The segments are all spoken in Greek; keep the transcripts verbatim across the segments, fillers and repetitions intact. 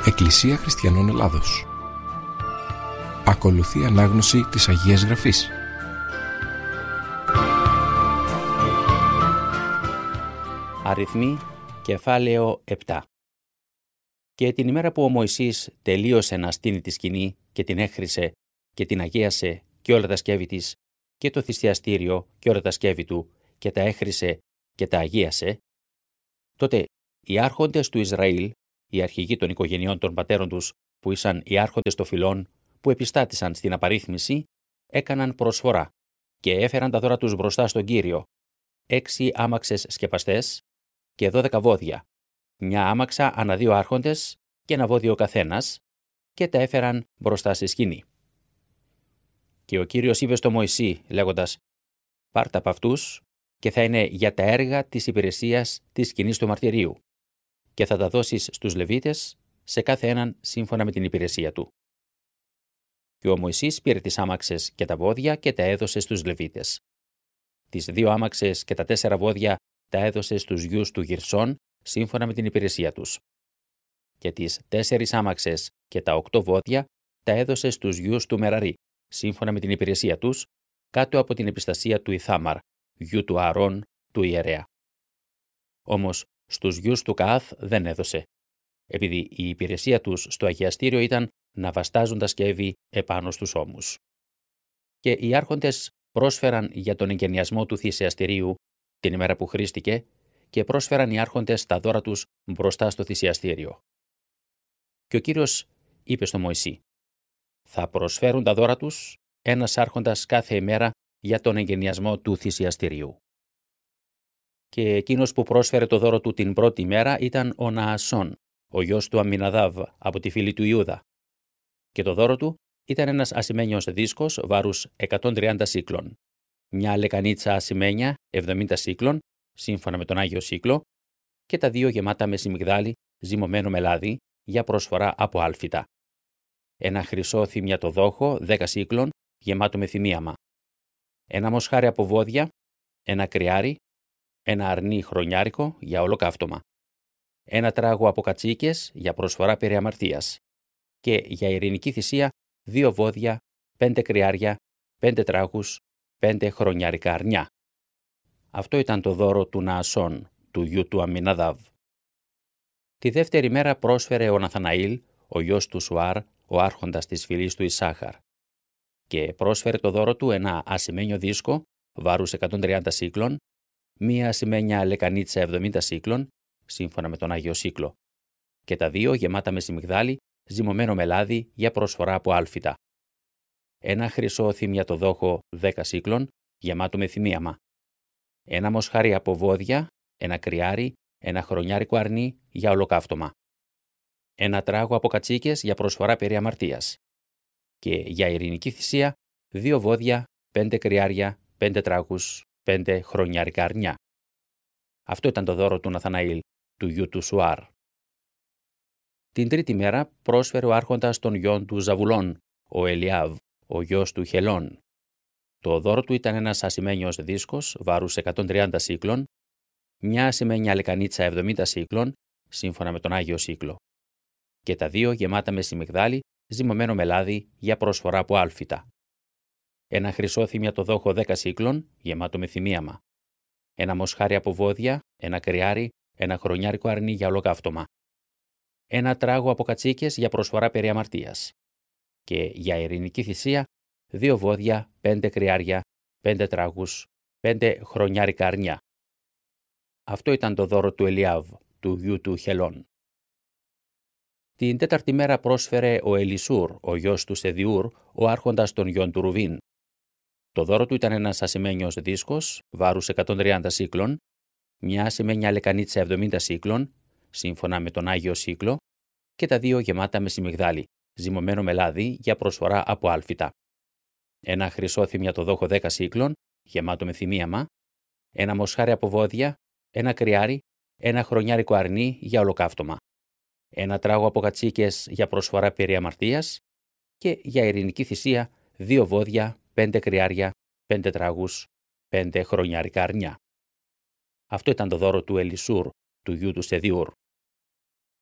Εκκλησία Χριστιανών Ελλάδος. Ακολουθεί ανάγνωση της Αγίας Γραφής. Αριθμοί, κεφάλαιο επτά. Και την ημέρα που ο Μωυσής τελείωσε να στείνει τη σκηνή και την έχρισε και την αγίασε και όλα τα σκεύη της και το θυσιαστήριο και όλα τα σκεύη του και τα έχρισε και τα αγίασε, τότε οι άρχοντες του Ισραήλ, οι αρχηγοί των οικογενειών των πατέρων τους, που ήσαν οι άρχοντες των φυλών, που επιστάτησαν στην απαρίθμηση, έκαναν προσφορά και έφεραν τα δώρα τους μπροστά στον Κύριο, έξι άμαξες σκεπαστές και δώδεκα βόδια, μια άμαξα ανά δύο άρχοντες και ένα βόδιο ο καθένας, και τα έφεραν μπροστά στη σκηνή. Και ο Κύριος είπε στο Μωυσή, λέγοντας: «Πάρτα από αυτούς και θα είναι για τα έργα της υπηρεσίας της σκηνής του μαρτυρίου, και θα τα δώσεις στους Λεβίτες, σε κάθε έναν σύμφωνα με την υπηρεσία του». Και ο Μωυσής πήρε τις άμαξες και τα βόδια και τα έδωσε στους Λεβίτες. Τις δύο άμαξες και τα τέσσερα βόδια τα έδωσε στους γιους του Γυρσών, σύμφωνα με την υπηρεσία τους. Και τις τέσσερις άμαξες και τα οκτώ βόδια τα έδωσε στους γιους του Μεραρί, σύμφωνα με την υπηρεσία τους, κάτω από την επιστασία του Ιθάμαρ, γιου του Ααρών, του ιερέα. Όμως στους γιους του Καάθ δεν έδωσε, επειδή η υπηρεσία τους στο αγιαστήριο ήταν να βαστάζουν τα σκεύη επάνω στους ώμους. Και οι άρχοντες πρόσφεραν για τον εγκαινιασμό του θυσιαστηρίου την ημέρα που χρήστηκε, και πρόσφεραν οι άρχοντες τα δώρα τους μπροστά στο θυσιαστήριο. Και ο Κύριος είπε στο Μωυσή: «Θα προσφέρουν τα δώρα τους ένας άρχοντας κάθε ημέρα για τον εγκαινιασμό του θυσιαστηρίου». Και εκείνος που πρόσφερε το δώρο του την πρώτη μέρα ήταν ο Ναασών, ο γιος του Αμιναδάβ, από τη φυλή του Ιούδα. Και το δώρο του ήταν ένας ασημένιος δίσκος βάρους εκατόν τριάντα σύκλων, μια λεκανίτσα ασημένια εβδομήντα σύκλων, σύμφωνα με τον Άγιο Σύκλο, και τα δύο γεμάτα με σιμιγδάλι ζυμωμένο με λάδι για προσφορά από άλφητα. Ένα χρυσό θυμιατοδόχο δέκα σύκλων γεμάτο με θυμίαμα. Ένα μοσχάρι από βόδια, ένα κρυάρι, ένα αρνί χρονιάρικο για ολοκαύτωμα. Ένα τράγο από κατσίκες για προσφορά περί αμαρτίας. Και για ειρηνική θυσία δύο βόδια, πέντε κρυάρια, πέντε τράγους, πέντε χρονιάρικα αρνιά. Αυτό ήταν το δώρο του Ναασών, του γιου του Αμιναδάβ. Τη δεύτερη μέρα πρόσφερε ο Ναθαναήλ, ο γιος του Σουάρ, ο άρχοντας της φυλής του Ισάχαρ. Και πρόσφερε το δώρο του ένα ασημένιο δίσκο, βάρους εκατόν τριάντα σύκλων, μία ασημένια λεκανίτσα εβδομήντα σύκλων, σύμφωνα με τον Άγιο Σύκλο, και τα δύο γεμάτα με σιμιγδάλι, ζυμωμένο με λάδι για προσφορά από άλφητα. Ένα χρυσό θυμιατοδόχο δέκα σύκλων, γεμάτο με θυμίαμα. Ένα μοσχάρι από βόδια, ένα κρυάρι, ένα χρονιάρικο αρνί για ολοκαύτωμα. Ένα τράγο από κατσίκες για προσφορά περί αμαρτίας. Και για ειρηνική θυσία δύο βόδια, πέντε κρυάρια, πέντε τράγους, πέντε χρονιάρικα αρνιά. Αυτό ήταν το δώρο του Ναθαναήλ, του γιου του Σουάρ. Την τρίτη μέρα πρόσφερε ο άρχοντας των γιών του Ζαβουλών, ο Ελιάβ, ο γιος του Χελών. Το δώρο του ήταν ένας ασημένιος δίσκος βάρους εκατόν τριάντα σύκλων, μια ασημένια λεκανίτσα εβδομήντα σύκλων, σύμφωνα με τον Άγιο Σύκλο, και τα δύο γεμάτα με σιμιγδάλι, ζυμωμένο με λάδι για προσφορά από άλφητα. Ένα χρυσό θυμιατοδόχο δέκα σύκλων, γεμάτο με θυμίαμα. Ένα μοσχάρι από βόδια, ένα κρυάρι, ένα χρονιάρικο αρνί για ολοκαύτωμα. Ένα τράγο από κατσίκες για προσφορά περί αμαρτίας. Και για ειρηνική θυσία δύο βόδια, πέντε κρυάρια, πέντε τράγους, πέντε χρονιάρικα αρνιά. Αυτό ήταν το δώρο του Ελιάβ, του γιου του Χελών. Την τέταρτη μέρα πρόσφερε ο Ελισούρ, ο γιος του Σεδιούρ, ο άρχοντας των γιών του Ρουβίν. Το δώρο του ήταν ένας ασημένιος δίσκος βάρους εκατόν τριάντα σύκλων, μια ασημένια λεκανίτσα εβδομήντα σύκλων, σύμφωνα με τον Άγιο Σύκλο, και τα δύο γεμάτα με σιμιγδάλι, ζυμωμένο με λάδι για προσφορά από άλφητα. Ένα χρυσό θυμιατοδόχο δέκα σύκλων, γεμάτο με θυμίαμα. Ένα μοσχάρι από βόδια, ένα κρυάρι, ένα χρονιάρικο αρνί για ολοκαύτωμα. Ένα τράγο από κατσίκες για προσφορά περί αμαρτίας, και για ειρηνική θυσία δύο βόδια, πέντε κρυάρια, πέντε τράγους, πέντε χρονιάρικα αρνιά. Αυτό ήταν το δώρο του Ελισούρ, του γιου του Σεδιούρ.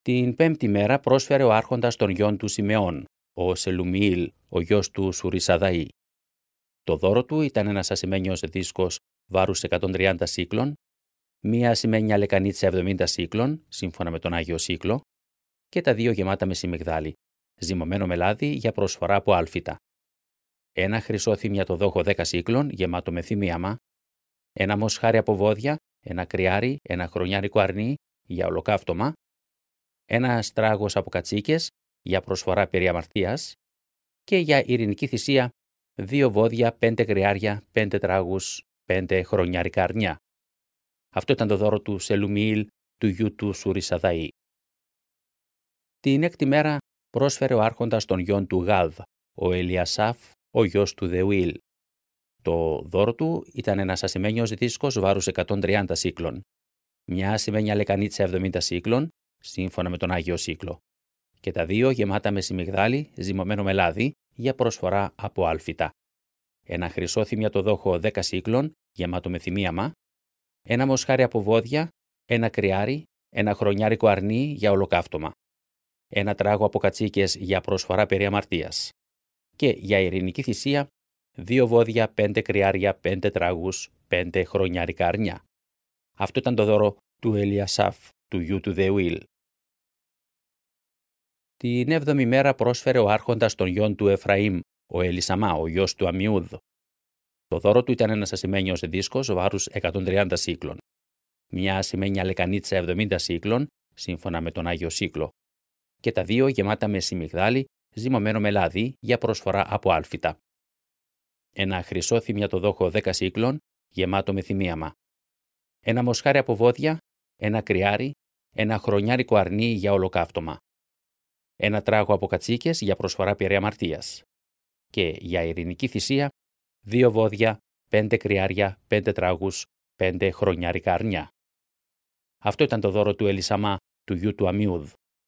Την πέμπτη μέρα πρόσφερε ο άρχοντας των γιών του Σιμεών, ο Σελουμιήλ, ο γιος του Σουρισαδαή. Το δώρο του ήταν ένας ασημένιος δίσκος βάρους εκατόν τριάντα σίκλων, μία ασημένια λεκανίτσα εβδομήντα σίκλων, σύμφωνα με τον Άγιο Σύκλο, και τα δύο γεμάτα με σιμιγδάλι, ζυμωμένο με λάδι για προσφορά από άλφητα. Ένα χρυσό θυμιατο δόχο δέκα σίκλων, γεμάτο με θυμίαμα, ένα μοσχάρι από βόδια, ένα κρυάρι, ένα χρονιάρικο αρνί για ολοκαύτωμα, ένα στράγος από κατσίκες για προσφορά περί αμαρτίας και για ειρηνική θυσία δύο βόδια, πέντε κρυάρια, πέντε τράγους, πέντε χρονιάρικα αρνιά. Αυτό ήταν το δώρο του Σελουμιήλ, του γιου του Σουρισαδαή. Την έκτη μέρα πρόσφερε ο άρχοντας των γιών του Γάδ, ο Ελιασάφ, ο γιος του Δεουήλ. Το δώρο του ήταν ένας ασημένιος δίσκος βάρους εκατόν τριάντα σίκλων, μια ασημένια λεκανίτσα εβδομήντα σίκλων, σύμφωνα με τον Άγιο Σύκλο, και τα δύο γεμάτα με σιμιγδάλι, ζυμωμένο με λάδι, για προσφορά από άλφητα. Ένα χρυσό θυμιατο δόχο δέκα σίκλων, γεμάτο με θυμίαμα, ένα μοσχάρι από βόδια, ένα κρυάρι, ένα χρονιάρικο αρνί για ολοκαύτωμα, ένα τράγο από κατσίκες για προσφορά περί αμαρτίας και για ειρηνική θυσία δύο βόδια, πέντε κρυάρια, πέντε τράγους, πέντε χρονιάρικα αρνιά. Αυτό ήταν το δώρο του Ελιασάφ, του γιου του Δεουήλ. Την έβδομη μέρα πρόσφερε ο άρχοντας των γιών του Εφραήμ, ο Ελισαμά, ο γιος του Αμιούδ. Το δώρο του ήταν ένας ασημένιος δίσκος βάρους εκατόν τριάντα σίκλων, μια ασημένια λεκανίτσα εβδομήντα σίκλων, σύμφωνα με τον Άγιο Σύκλο, και τα δύο γεμάτα με σιμιγδάλι, ζυμωμένο με λάδι για προσφορά από άλφητα. Ένα χρυσό θυμιατο δόχο δέκα σίκλων, γεμάτο με θυμίαμα. Ένα μοσχάρι από βόδια, ένα κρυάρι, ένα χρονιάρικο αρνί για ολοκαύτωμα. Ένα τράγο από κατσίκες για προσφορά περί αμαρτίας. Και για ειρηνική θυσία, δύο βόδια, πέντε κρυάρια, πέντε τράγους, πέντε χρονιάρικα αρνιά. Αυτό ήταν το δώρο του Ελισαμά, του γιου του Αμιούδ.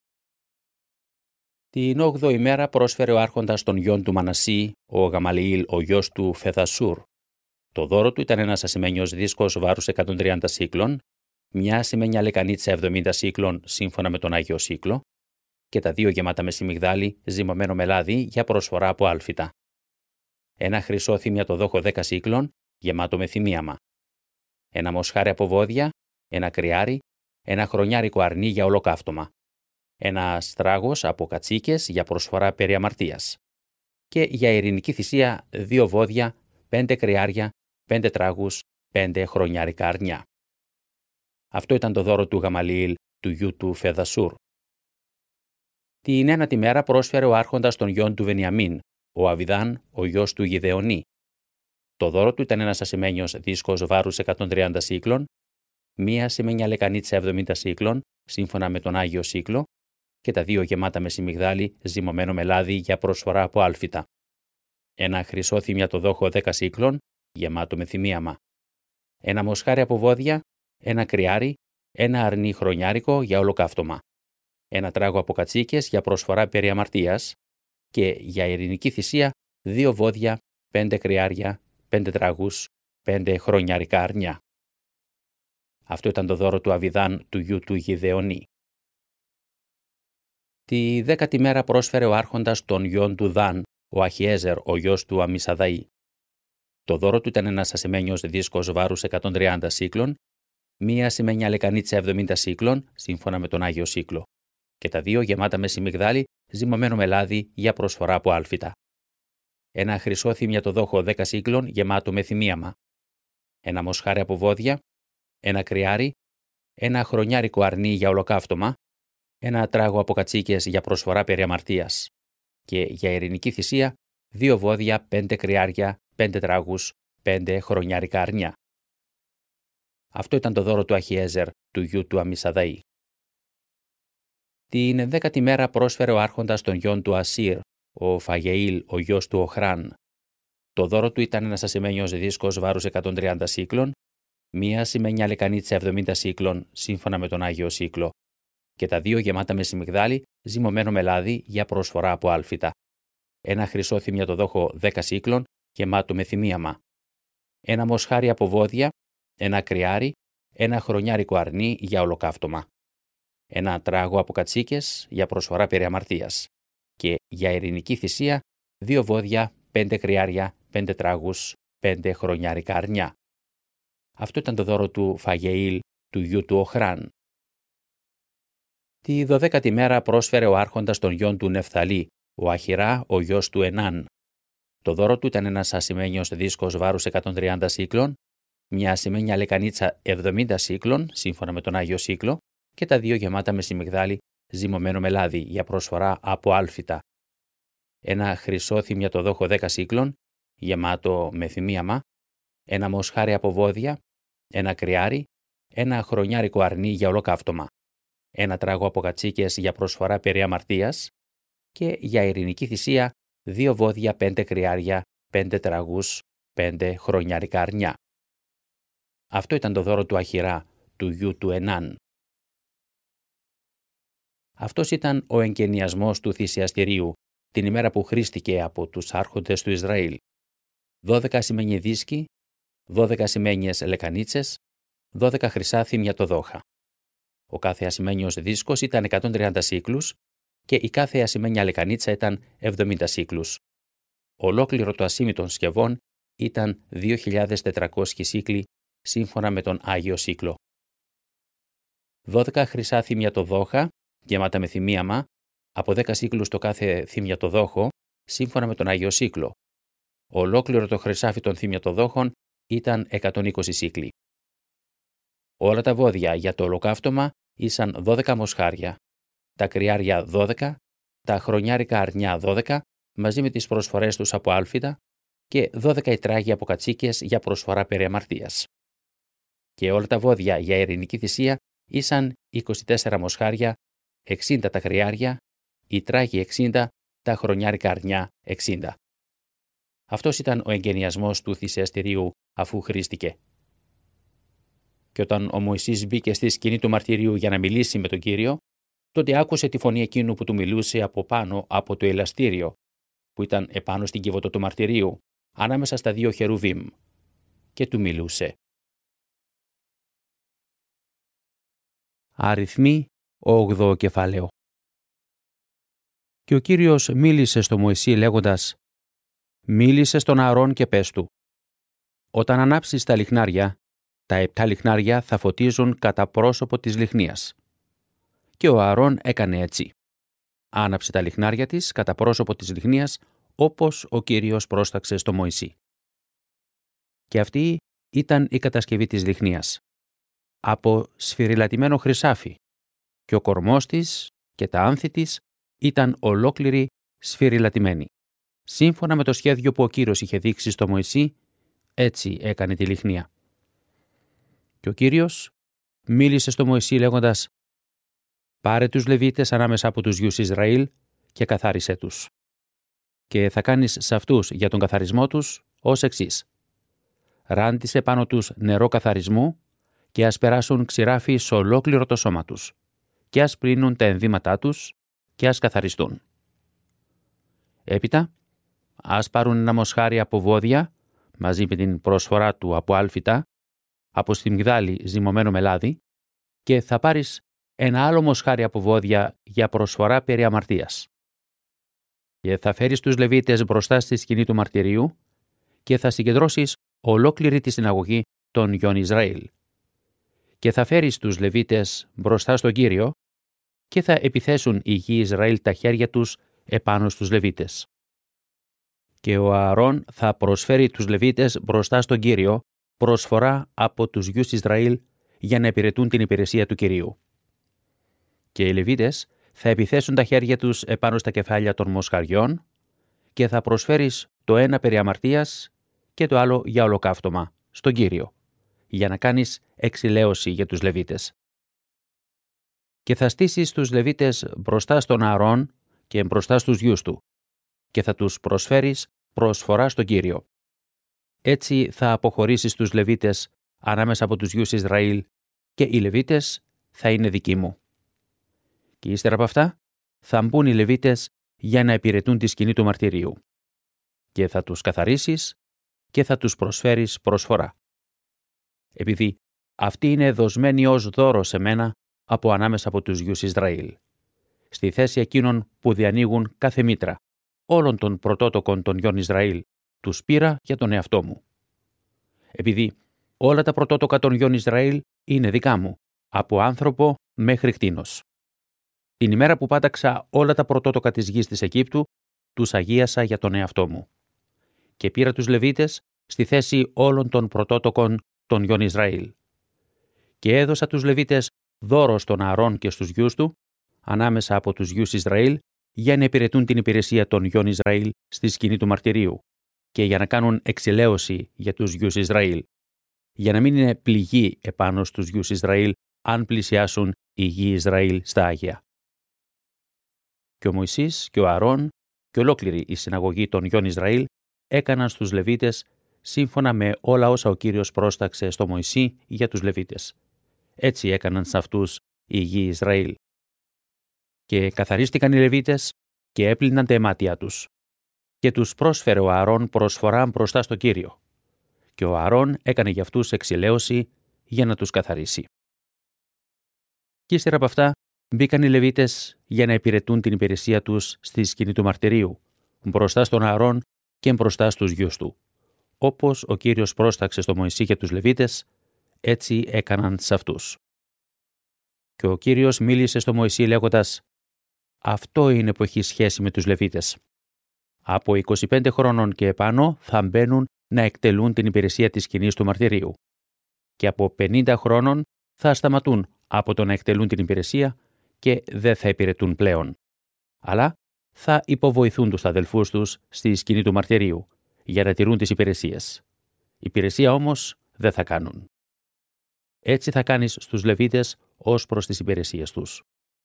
Την όγδοη μέρα πρόσφερε ο άρχοντας των γιών του Μανασί, ο Γαμαλιήλ, ο γιος του Φεδασούρ. Το δώρο του ήταν ένας ασημένιος δίσκος βάρους εκατόν τριάντα σίκλων, μια ασημένια λεκανίτσα εβδομήντα σίκλων, σύμφωνα με τον Άγιο Σύκλο, και τα δύο γεμάτα με σιμιγδάλι, ζυμωμένο με λάδι για προσφορά από άλφητα. Ένα χρυσό θυμιατο δόχο δέκα σίκλων, γεμάτο με θυμίαμα. Ένα μοσχάρι από βόδια, ένα κρυάρι, ένα χρονιάρικο αρνί για ολοκαύτωμα. Ένα στράγος από κατσίκες για προσφορά περί αμαρτίας. Και για ειρηνική θυσία δύο βόδια, πέντε κρυάρια, πέντε τράγους, πέντε χρονιάρικα αρνιά. Αυτό ήταν το δώρο του Γαμαλιήλ, του γιου του Φεδασούρ. Την ένατη μέρα πρόσφερε ο άρχοντας των γιών του Βενιαμίν, ο Αβιδάν, ο γιος του Γιδεωνή. Το δώρο του ήταν ένας ασημένιος δίσκος βάρους εκατόν τριάντα σίκλων, μία ασημένια λεκανίτσα εβδομήντα σίκλων, σύμφωνα με τον Άγιο Σύκλο, και τα δύο γεμάτα με σιμιγδάλι, ζυμωμένο με λάδι για προσφορά από άλφητα. Ένα χρυσό θυμιατο δόχο δέκα σίκλων, γεμάτο με θυμίαμα. Ένα μοσχάρι από βόδια, ένα κρυάρι, ένα αρνί χρονιάρικο για ολοκαύτωμα. Ένα τράγο από κατσίκες για προσφορά περί αμαρτίας και για ειρηνική θυσία δύο βόδια, πέντε κρυάρια, πέντε τράγους, πέντε χρονιάρικα αρνιά. Αυτό ήταν το δώρο του Αβιδάν, του γιου του Γιδεωνή. Τη δέκατη μέρα πρόσφερε ο άρχοντας των γιών του Δάν, ο Αχιέζερ, ο γιος του Αμισαδαή. Το δώρο του ήταν ένας ασημένιος δίσκος βάρους εκατόν τριάντα σίκλων, μία ασημένια λεκανίτσα εβδομήντα σίκλων, σύμφωνα με τον Άγιο Σύκλο, και τα δύο γεμάτα με σιμιγδάλι, ζυμωμένο με λάδι για προσφορά από άλφητα. Ένα χρυσό θυμιατο δόχο δέκα σίκλων, γεμάτο με θυμίαμα. Ένα μοσχάρι από βόδια, ένα κρυάρι, ένα χρονιάρικο αρνί για ολοκαύτωμα, ένα τράγο από κατσίκες για προσφορά περί αμαρτίας και για ειρηνική θυσία δύο βόδια, πέντε κρυάρια, πέντε τράγους, πέντε χρονιάρικα αρνιά. Αυτό ήταν το δώρο του Αχιέζερ, του γιου του Αμισαδαή. Την δέκατη μέρα πρόσφερε ο άρχοντας των γιών του Ασίρ, ο Φαγεήλ, ο γιος του Οχράν. Το δώρο του ήταν ένας ασημένιος δίσκος βάρους εκατόν τριάντα σίκλων, μία ασημένια λεκανίτσα εβδομήντα σίκλων, σύμφωνα με τον Άγιο Σύκλο, και τα δύο γεμάτα με σιμιγδάλι, ζυμωμένο με λάδι για προσφορά από άλφητα. Ένα χρυσό θυμιατο δόχο δέκα σίκλων, γεμάτο με θυμίαμα. Ένα μοσχάρι από βόδια, ένα κρυάρι, ένα χρονιάρικο αρνί για ολοκαύτωμα. ένα τράγο από κατσίκες για προσφορά περί αμαρτίας και για ειρηνική θυσία δύο βόδια, πέντε κρυάρια, πέντε τράγους, πέντε χρονιάρικα αρνιά. Αυτό ήταν το δώρο του Φαγεήλ, του γιου του Οχράν. Τη δωδέκατη μέρα πρόσφερε ο άρχοντας των γιών του Νεφθαλή, ο Αχειρά, ο γιος του Ενάν. Το δώρο του ήταν ένας ασημένιος δίσκος βάρους εκατόν τριάντα σύκλων, μια ασημένια λεκανίτσα εβδομήντα σύκλων, σύμφωνα με τον Άγιο Σύκλο, και τα δύο γεμάτα με σιμιγδάλι ζυμωμένο με λάδι για προσφορά από άλφητα. Ένα χρυσό θυμιατοδόχο δέκα σύκλων, γεμάτο με θυμίαμα, ένα μοσχάρι από βόδια, ένα κρυάρι, ένα χρονιάρικο αρνί για ολοκαύτωμα, ένα τράγο από κατσίκες για προσφορά περί αμαρτίας και για ειρηνική θυσία δύο βόδια, πέντε κρυάρια, πέντε τραγούς, πέντε χρονιάρικα αρνιά. Αυτό ήταν το δώρο του Αχειρά, του γιου του Ενάν. Αυτός ήταν ο εγκαινιασμός του θυσιαστηρίου την ημέρα που χρήστηκε από τους άρχοντες του Ισραήλ. Δώδεκα ασημένιοι δίσκοι, δώδεκα ασημένιες λεκανίτσες, δώδεκα χρυσά θυμιατοδόχα. Ο κάθε ασημένιος δίσκος ήταν εκατόν τριάντα σύκλους και η κάθε ασημένια λεκανίτσα ήταν εβδομήντα σύκλους. Ολόκληρο το ασίμι των σκευών ήταν δύο χιλιάδες τετρακόσιοι σύκλοι σύμφωνα με τον Άγιο Σύκλο. δώδεκα χρυσά θυμιατοδόχα, γεμάτα με θυμίαμα, από δέκα σύκλους το κάθε θυμιατοδόχο, σύμφωνα με τον Άγιο Σύκλο. Ολόκληρο το χρυσάφι των θυμιατοδόχων ήταν εκατόν είκοσι σύκλοι. Όλα τα βόδια για το ολοκαύτωμα ήσαν δώδεκα μοσχάρια, τα κρυάρια δώδεκα, τα χρονιάρικα αρνιά δώδεκα, μαζί με τις προσφορές τους από άλφητα και δώδεκα οι τράγοι από κατσίκες για προσφορά περί αμαρτίας. Και όλα τα βόδια για ειρηνική θυσία ήσαν είκοσι τέσσερα μοσχάρια, εξήντα τα κρυάρια, οι τράγοι εξήντα, τα χρονιάρικα αρνιά εξήντα. Αυτός ήταν ο εγκαινιασμός του θυσιαστηρίου αφού χρήστηκε. Και όταν ο Μωυσής μπήκε στη σκηνή του μαρτυρίου για να μιλήσει με τον Κύριο, τότε άκουσε τη φωνή εκείνου που του μιλούσε από πάνω από το ελαστήριο, που ήταν επάνω στην κύβωτο του μαρτυρίου, ανάμεσα στα δύο χερουβίμ, και του μιλούσε. Αριθμοί όγδοο κεφάλαιο. Και ο Κύριος μίλησε στο Μωυσή λέγοντας: «Μίλησε στον Ααρών και πες του, όταν ανάψεις τα λιχνάρια, τα επτά λιχνάρια θα φωτίζουν κατά πρόσωπο της λιχνίας». Και ο Ααρών έκανε έτσι. Άναψε τα λιχνάρια της κατά πρόσωπο της λιχνίας, όπως ο Κύριος πρόσταξε στο Μωυσή. Και αυτή ήταν η κατασκευή της λιχνίας. Από σφυριλατημένο χρυσάφι, και ο κορμός της και τα άνθη της ήταν ολόκληροι σφυριλατημένοι. Σύμφωνα με το σχέδιο που ο Κύριος είχε δείξει στο Μωυσή, έτσι έκανε τη λιχνία. Και ο Κύριος μίλησε στο Μωυσή λέγοντας: «Πάρε τους Λεβίτες ανάμεσα από τους γιους Ισραήλ και καθάρισέ τους. Και θα κάνεις σε αυτούς για τον καθαρισμό τους ως εξής. Ράντισε πάνω τους νερό καθαρισμού και ας περάσουν ξηράφι σε ολόκληρο το σώμα τους και ας πλύνουν τα ενδύματά τους και ας καθαριστούν. Έπειτα, ας πάρουν ένα μοσχάρι από βόδια μαζί με την προσφορά του από άλφητα, από στιμγδάλι ζυμωμένο με λάδι, και θα πάρεις ένα άλλο μοσχάρι από βόδια για προσφορά περί αμαρτίας. Και θα φέρεις τους Λεβίτες μπροστά στη σκηνή του μαρτυρίου και θα συγκεντρώσεις ολόκληρη τη συναγωγή των γιών Ισραήλ. Και θα φέρεις τους Λεβίτες μπροστά στον Κύριο και θα επιθέσουν οι γη Ισραήλ τα χέρια τους επάνω στους Λεβίτες. Και ο Ααρών θα προσφέρει τους Λεβίτες μπροστά στον Κύριο προσφορά από τους γιους Ισραήλ για να υπηρετούν την υπηρεσία του Κυρίου. Και οι Λεβίτες θα επιθέσουν τα χέρια τους επάνω στα κεφάλια των μοσχαριών και θα προσφέρεις το ένα περί αμαρτίας και το άλλο για ολοκαύτωμα στον Κύριο, για να κάνεις εξηλαίωση για τους Λεβίτες. Και θα στήσεις τους Λεβίτες μπροστά στον Ααρών και μπροστά στους γιους του και θα τους προσφέρεις προσφορά στον Κύριο. Έτσι θα αποχωρήσεις τους Λεβίτες ανάμεσα από τους γιους Ισραήλ και οι Λεβίτες θα είναι δικοί μου. Και ύστερα από αυτά θα μπουν οι Λεβίτες για να υπηρετούν τη σκηνή του μαρτυρίου. Και θα τους καθαρίσεις και θα τους προσφέρεις προσφορά. Επειδή αυτοί είναι δοσμένοι ως δώρο σε μένα από ανάμεσα από τους γιους Ισραήλ, στη θέση εκείνων που διανοίγουν κάθε μήτρα, όλων των πρωτότοκων των γιών Ισραήλ, τους πήρα για τον εαυτό μου. Επειδή όλα τα πρωτότοκα των γιών Ισραήλ είναι δικά μου, από άνθρωπο μέχρι κτήνος. Την ημέρα που πάταξα όλα τα πρωτότοκα της γης της Αιγύπτου, τους αγίασα για τον εαυτό μου. Και πήρα τους Λεβίτες στη θέση όλων των πρωτότοκων των γιών Ισραήλ. Και έδωσα τους Λεβίτες δώρο στον Ααρών και στους γιους του, ανάμεσα από τους γιους Ισραήλ, για να υπηρετούν την υπηρεσία των γιών Ισραήλ στη σκηνή του μαρτυρίου και για να κάνουν εξηλαίωση για τους γιους Ισραήλ, για να μην είναι πληγή επάνω στους γιους Ισραήλ αν πλησιάσουν οι γη Ισραήλ στα Άγια. Και ο Μωυσής και ο Ααρών και ολόκληρη η συναγωγή των γιών Ισραήλ έκαναν στους Λεβίτες σύμφωνα με όλα όσα ο Κύριος πρόσταξε στο Μωυσή για τους Λεβίτες. Έτσι έκαναν σε αυτούς οι γη Ισραήλ. Και καθαρίστηκαν οι Λεβίτες και έπλυναν τα αιμάτια τους. Και τους πρόσφερε ο Ααρών προσφορά μπροστά στο Κύριο. Και ο Ααρών έκανε για αυτούς εξηλαίωση για να τους καθαρίσει. Και ύστερα από αυτά μπήκαν οι Λεβίτες για να υπηρετούν την υπηρεσία τους στη σκηνή του μαρτυρίου, μπροστά στον Ααρών και μπροστά στους γιους του. Όπως ο Κύριος πρόσταξε στο Μωυσή για τους Λεβίτες, έτσι έκαναν σε αυτούς. Και ο Κύριος μίλησε στο Μωυσή λέγοντας: «Αυτό είναι που έχει σχέση με τους Λεβίτες. Από είκοσι πέντε χρόνων και επάνω θα μπαίνουν να εκτελούν την υπηρεσία της σκηνής του μαρτυρίου. Και από πενήντα χρόνων θα σταματούν από το να εκτελούν την υπηρεσία και δεν θα υπηρετούν πλέον. Αλλά θα υποβοηθούν τους αδελφούς τους στη σκηνή του μαρτυρίου για να τηρούν τις υπηρεσίες. Υπηρεσία όμως δεν θα κάνουν. Έτσι θα κάνεις στους Λεβίτες ως προς τις υπηρεσίες τους».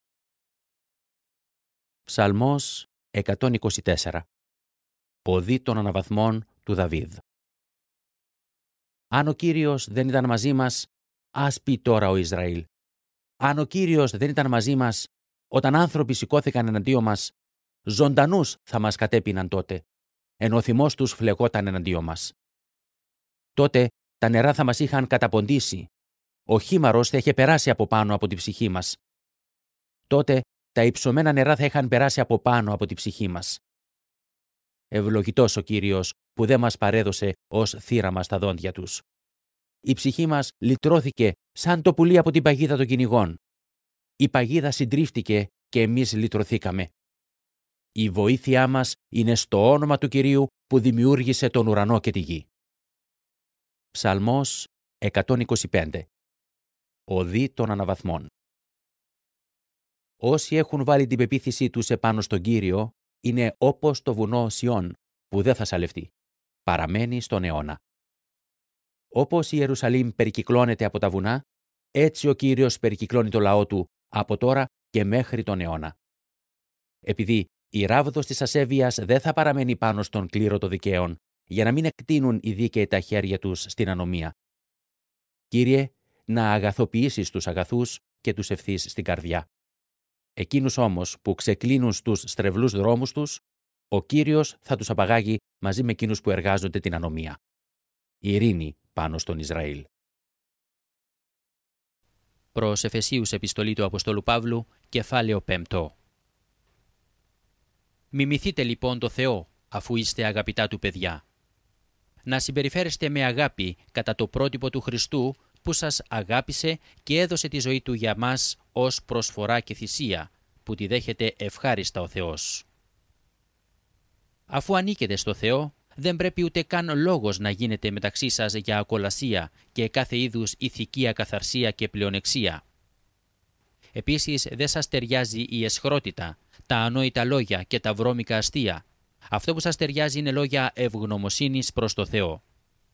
Ψαλμός εκατόν είκοσι τέσσερα. Ποδή των αναβαθμών του Δαβίδ. Αν ο Κύριος δεν ήταν μαζί μας, ας πει τώρα ο Ισραήλ. Αν ο Κύριος δεν ήταν μαζί μας, όταν άνθρωποι σηκώθηκαν εναντίον μας, ζωντανούς θα μας κατέπιναν τότε, ενώ ο θυμός τους φλεγόταν εναντίον μας. Τότε τα νερά θα μας είχαν καταποντήσει, ο χήμαρος θα είχε περάσει από πάνω από την ψυχή μας. Τότε τα υψωμένα νερά θα είχαν περάσει από πάνω από την ψυχή μας. Ευλογητός ο Κύριος που δεν μας παρέδωσε ως θύραμα στα δόντια τους. Η ψυχή μας λυτρώθηκε σαν το πουλί από την παγίδα των κυνηγών. Η παγίδα συντρίφτηκε και εμείς λυτρωθήκαμε. Η βοήθειά μας είναι στο όνομα του Κυρίου που δημιούργησε τον ουρανό και τη γη. Ψαλμός εκατόν είκοσι πέντε. Οδή των αναβαθμών. Όσοι έχουν βάλει την πεποίθησή τους επάνω στον Κύριο είναι όπως το βουνό Σιών που δεν θα σαλευτεί. Παραμένει στον αιώνα. Όπως η Ιερουσαλήμ περικυκλώνεται από τα βουνά, έτσι ο Κύριος περικυκλώνει το λαό του από τώρα και μέχρι τον αιώνα. Επειδή η ράβδος της ασέβειας δεν θα παραμένει πάνω στον κλήρο των δικαίων, για να μην εκτείνουν οι δίκαιοι τα χέρια τους στην ανομία. Κύριε, να αγαθοποιήσεις τους αγαθούς και τους ευθύς στην καρδιά. Εκείνους όμως που ξεκλίνουν στους στρεβλούς δρόμους τους, ο Κύριος θα τους απαγάγει μαζί με εκείνους που εργάζονται την ανομία. Ειρήνη πάνω στον Ισραήλ. Προς Εφεσίους επιστολή του Αποστόλου Παύλου, κεφάλαιο πέμπτο. Μιμηθείτε λοιπόν το Θεό, αφού είστε αγαπητά του παιδιά. Να συμπεριφέρεστε με αγάπη κατά το πρότυπο του Χριστού, που σας αγάπησε και έδωσε τη ζωή του για μας ως προσφορά και θυσία, που τη δέχεται ευχάριστα ο Θεός. Αφού ανήκετε στο Θεό, δεν πρέπει ούτε καν λόγος να γίνεται μεταξύ σας για ακολασία και κάθε είδους ηθική ακαθαρσία και πλεονεξία. Επίσης, δεν σας ταιριάζει η αισχρότητα, τα ανόητα λόγια και τα βρώμικα αστεία. Αυτό που σας ταιριάζει είναι λόγια ευγνωμοσύνης προς το Θεό.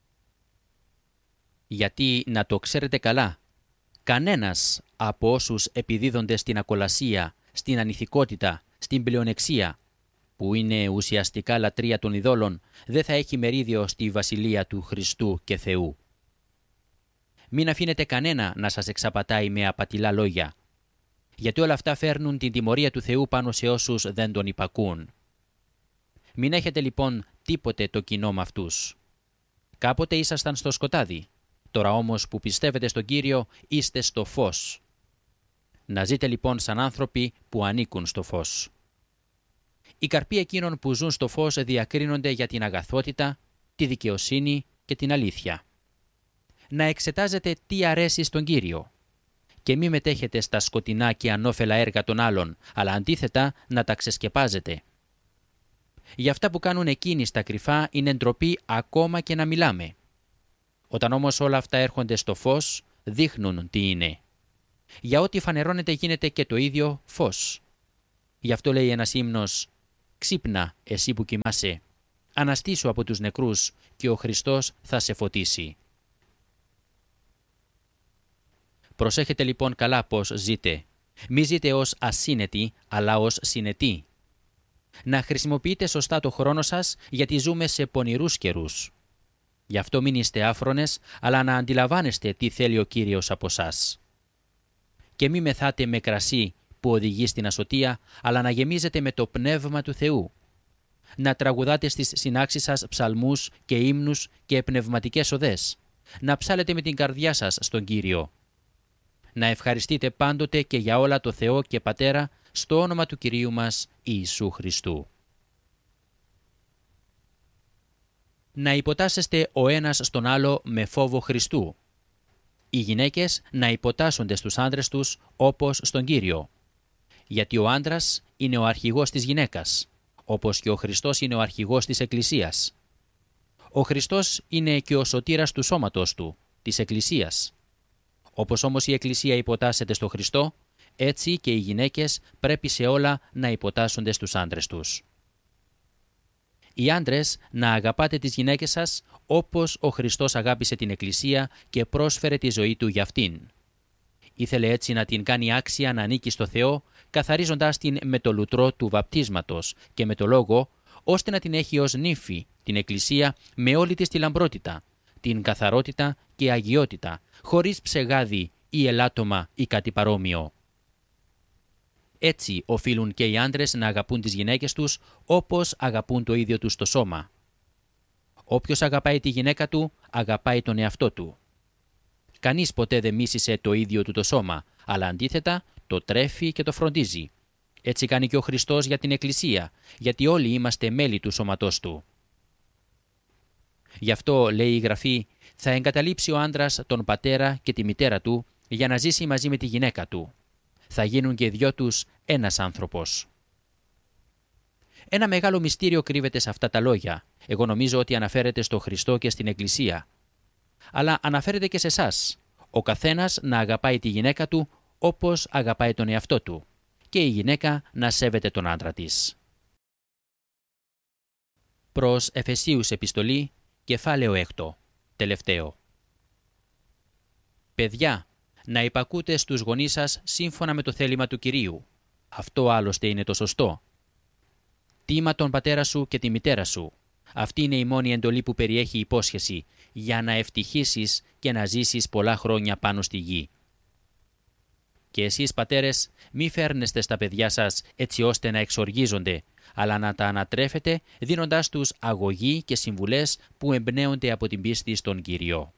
Γιατί, να το ξέρετε καλά, κανένας από όσους επιδίδονται στην ακολασία, στην ανηθικότητα, στην πλεονεξία, που είναι ουσιαστικά λατρεία των ειδόλων, δεν θα έχει μερίδιο στη βασιλεία του Χριστού και Θεού. Μην αφήνετε κανένα να σας εξαπατάει με απατηλά λόγια, γιατί όλα αυτά φέρνουν την τιμωρία του Θεού πάνω σε όσους δεν τον υπακούν. Μην έχετε λοιπόν τίποτε το κοινό με αυτούς. Κάποτε ήσασταν στο σκοτάδι, τώρα όμως που πιστεύετε στον Κύριο είστε στο φως. Να ζείτε λοιπόν σαν άνθρωποι που ανήκουν στο φως. Οι καρποί εκείνων που ζουν στο φως διακρίνονται για την αγαθότητα, τη δικαιοσύνη και την αλήθεια. Να εξετάζετε τι αρέσει στον Κύριο και μη μετέχετε στα σκοτεινά και ανώφελα έργα των άλλων, αλλά αντίθετα να τα ξεσκεπάζετε. Για αυτά που κάνουν εκείνοι στα κρυφά είναι ντροπή ακόμα και να μιλάμε. Όταν όμως όλα αυτά έρχονται στο φως, δείχνουν τι είναι. Για ό,τι φανερώνεται γίνεται και το ίδιο φως. Γι' αυτό λέει ένας ύμνος «Ξύπνα εσύ που κοιμάσαι, αναστήσου από τους νεκρούς και ο Χριστός θα σε φωτίσει». Προσέχετε λοιπόν καλά πώς ζείτε. Μη ζείτε ως ασύνετοι, αλλά ως συνετοί. Να χρησιμοποιείτε σωστά το χρόνο σας, γιατί ζούμε σε πονηρούς καιρούς. Γι' αυτό μην είστε άφρονες, αλλά να αντιλαμβάνεστε τι θέλει ο Κύριος από σας. Και μη μεθάτε με κρασί που οδηγεί στην ασωτεία, αλλά να γεμίζετε με το Πνεύμα του Θεού. Να τραγουδάτε στις συνάξεις σας ψαλμούς και ύμνους και πνευματικές οδές. Να ψάλετε με την καρδιά σας στον Κύριο. Να ευχαριστείτε πάντοτε και για όλα το Θεό και Πατέρα, στο όνομα του Κυρίου μας Ιησού Χριστού. Να υποτάσσεστε ο ένας στον άλλο με φόβο Χριστού. Οι γυναίκες να υποτάσσονται στους άντρες τους όπως στον Κύριο. Γιατί ο άντρας είναι ο αρχηγός της γυναίκας, όπως και ο Χριστός είναι ο αρχηγός της Εκκλησίας. Ο Χριστός είναι και ο σωτήρας του σώματος του, της Εκκλησίας. Όπως όμως η Εκκλησία υποτάσσεται στο Χριστό, έτσι και οι γυναίκες πρέπει σε όλα να υποτάσσονται στους άντρες τους. Οι άντρες να αγαπάτε τις γυναίκες σας όπως ο Χριστός αγάπησε την Εκκλησία και πρόσφερε τη ζωή του για αυτήν. Ήθελε έτσι να την κάνει άξια να ανήκει στο Θεό, καθαρίζοντας την με το λουτρό του βαπτίσματος και με το λόγο, ώστε να την έχει ως νύφη την Εκκλησία με όλη της τη λαμπρότητα, την καθαρότητα και αγιότητα, χωρίς ψεγάδι ή ελάττωμα ή κάτι παρόμοιο. Έτσι οφείλουν και οι άντρες να αγαπούν τις γυναίκες τους όπως αγαπούν το ίδιο τους το σώμα. Όποιος αγαπάει τη γυναίκα του, αγαπάει τον εαυτό του. Κανείς ποτέ δεν μίσησε το ίδιο του το σώμα, αλλά αντίθετα το τρέφει και το φροντίζει. Έτσι κάνει και ο Χριστός για την Εκκλησία, γιατί όλοι είμαστε μέλη του σώματός του. Γι' αυτό, λέει η Γραφή, θα εγκαταλείψει ο άντρας τον πατέρα και τη μητέρα του για να ζήσει μαζί με τη γυναίκα του. Θα γίνουν και οι δυο τους ένας άνθρωπος. Ένα μεγάλο μυστήριο κρύβεται σε αυτά τα λόγια. Εγώ νομίζω ότι αναφέρεται στο Χριστό και στην Εκκλησία. Αλλά αναφέρεται και σε εσάς. Ο καθένας να αγαπάει τη γυναίκα του όπως αγαπάει τον εαυτό του. Και η γυναίκα να σέβεται τον άντρα της. Προς Εφεσίους επιστολή, κεφάλαιο έκτο, τελευταίο. Παιδιά, να υπακούτε στους γονείς σας σύμφωνα με το θέλημα του Κυρίου. Αυτό άλλωστε είναι το σωστό. Τίμα τον πατέρα σου και τη μητέρα σου. Αυτή είναι η μόνη εντολή που περιέχει υπόσχεση, για να ευτυχήσεις και να ζήσεις πολλά χρόνια πάνω στη γη. Και εσείς πατέρες, μη φέρνεστε στα παιδιά σας έτσι ώστε να εξοργίζονται, αλλά να τα ανατρέφετε δίνοντάς τους αγωγή και συμβουλές που εμπνέονται από την πίστη στον Κύριο.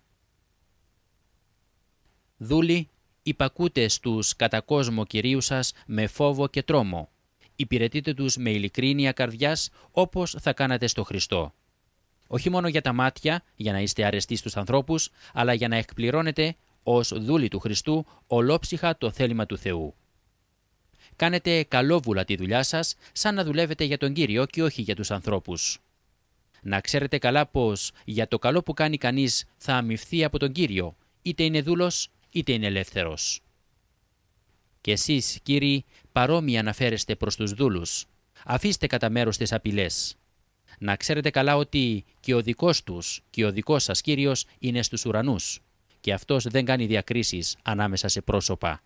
Δούλοι, υπακούτε στους κατά κόσμο κυρίους σας με φόβο και τρόμο. Υπηρετείτε τους με ειλικρίνεια καρδιάς όπως θα κάνατε στο Χριστό. Όχι μόνο για τα μάτια, για να είστε αρεστοί στους ανθρώπους, αλλά για να εκπληρώνετε ως δούλοι του Χριστού ολόψυχα το θέλημα του Θεού. Κάνετε καλόβουλα τη δουλειά σας, σαν να δουλεύετε για τον Κύριο και όχι για τους ανθρώπους. Να ξέρετε καλά πως για το καλό που κάνει κανείς θα αμοιφθεί από τον Κύριο, είτε είναι δούλος είτε είναι ελεύθερος. Και εσείς, κύριοι, παρόμοια αναφέρεστε προς τους δούλους. Αφήστε κατά μέρος τις απειλές. Να ξέρετε καλά ότι και ο δικός τους και ο δικός σας Κύριος είναι στους ουρανούς και αυτός δεν κάνει διακρίσεις ανάμεσα σε πρόσωπα.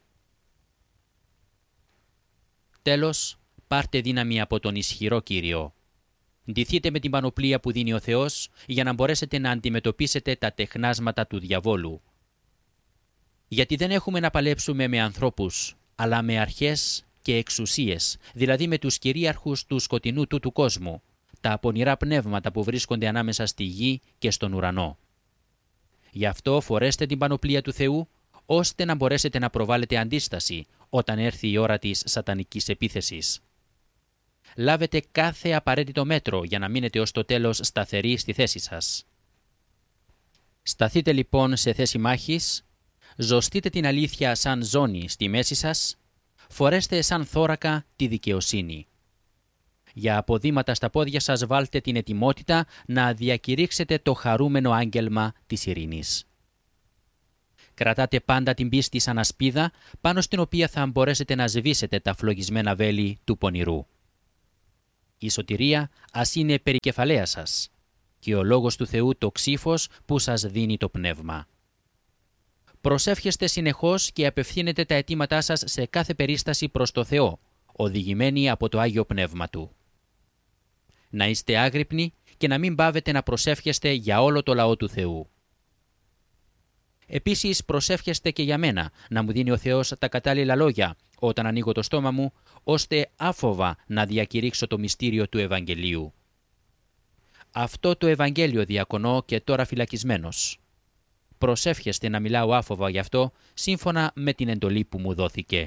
Τέλος, πάρτε δύναμη από τον ισχυρό Κύριο. Ντυθείτε με την πανοπλία που δίνει ο Θεός για να μπορέσετε να αντιμετωπίσετε τα τεχνάσματα του διαβόλου. Γιατί δεν έχουμε να παλέψουμε με ανθρώπους, αλλά με αρχές και εξουσίες, δηλαδή με τους κυρίαρχους του σκοτεινού του του κόσμου, τα πονηρά πνεύματα που βρίσκονται ανάμεσα στη γη και στον ουρανό. Γι' αυτό φορέστε την πανοπλία του Θεού, ώστε να μπορέσετε να προβάλλετε αντίσταση, όταν έρθει η ώρα της σατανικής επίθεσης. Λάβετε κάθε απαραίτητο μέτρο για να μείνετε ως το τέλος σταθεροί στη θέση σας. Σταθείτε λοιπόν σε θέση μάχης, ζωστείτε την αλήθεια σαν ζώνη στη μέση σας, φορέστε σαν θώρακα τη δικαιοσύνη. Για αποδήματα στα πόδια σας βάλτε την ετοιμότητα να διακηρύξετε το χαρούμενο άγγελμα της ειρήνης. Κρατάτε πάντα την πίστη σαν ασπίδα, πάνω στην οποία θα μπορέσετε να σβήσετε τα φλογισμένα βέλη του πονηρού. Η σωτηρία ας είναι περικεφαλαία σας και ο λόγος του Θεού το ξύφος που σας δίνει το πνεύμα. Προσεύχεστε συνεχώς και απευθύνετε τα αιτήματά σας σε κάθε περίσταση προς το Θεό, οδηγημένοι από το Άγιο Πνεύμα Του. Να είστε άγρυπνοι και να μην πάβετε να προσεύχεστε για όλο το λαό του Θεού. Επίσης προσεύχεστε και για μένα, να μου δίνει ο Θεός τα κατάλληλα λόγια όταν ανοίγω το στόμα μου, ώστε άφοβα να διακηρύξω το μυστήριο του Ευαγγελίου. Αυτό το Ευαγγέλιο διακονώ και τώρα φυλακισμένος. Προσεύχεστε να μιλάω άφοβα γι' αυτό, σύμφωνα με την εντολή που μου δόθηκε.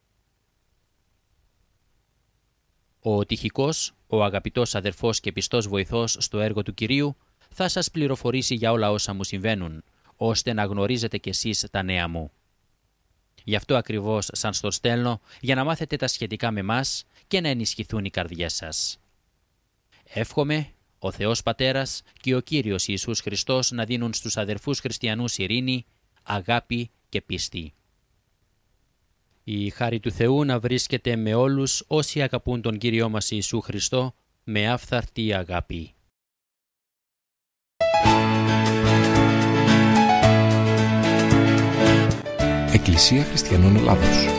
Ο Τυχικός, ο αγαπητός αδερφός και πιστός βοηθός στο έργο του Κυρίου, θα σας πληροφορήσει για όλα όσα μου συμβαίνουν, ώστε να γνωρίζετε κι εσείς τα νέα μου. Γι' αυτό ακριβώς σαν στο στέλνω, για να μάθετε τα σχετικά με μας και να ενισχυθούν οι καρδιές σας. Εύχομαι ο Θεός Πατέρας και ο Κύριος Ιησούς Χριστός να δίνουν στους αδερφούς χριστιανούς ειρήνη, αγάπη και πίστη. Η χάρη του Θεού να βρίσκεται με όλους όσοι αγαπούν τον Κύριό μας Ιησού Χριστό με άφθαρτη αγάπη. Εκκλησία Χριστιανών Ελλάδος.